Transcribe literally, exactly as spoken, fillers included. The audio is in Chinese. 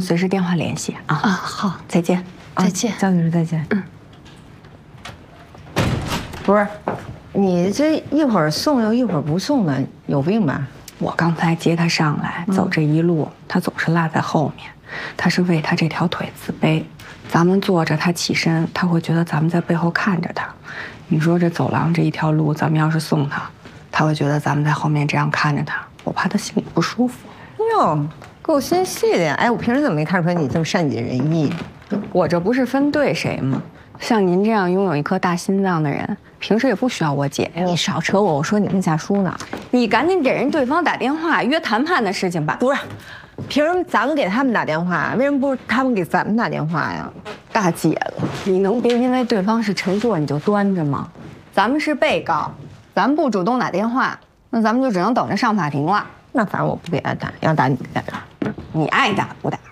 随时电话联系啊。 啊，好， 再见， 再见， 焦女士再见。 嗯。 不是，你这一会儿送又一会儿不送的，有病吧？ 我刚才接他上来，走这一路，他总是落在后面，他是为他这条腿自卑。咱们坐着，他起身，他会觉得咱们在背后看着他。你说这走廊这一条路，咱们要是送他，他会觉得咱们在后面这样看着他，我怕他心里不舒服。 哟，够心细的呀！哎，我平时怎么没看出来你这么善解人意？ 我这不是分对谁吗？像您这样拥有一颗大心脏的人，平时也不需要我姐呀。 你少扯我，我说你跟夏叔呢。 你赶紧给人对方打电话约谈判的事情吧。 不是，凭什么咱们给他们打电话？为什么不是他们给咱们打电话呀？ 大姐了，你能别因为对方是陈硕你就端着吗？咱们是被告，咱们不主动打电话，那咱们就只能等着上法庭了。 那反正我不给他打，要打你给他打。 你爱打不打？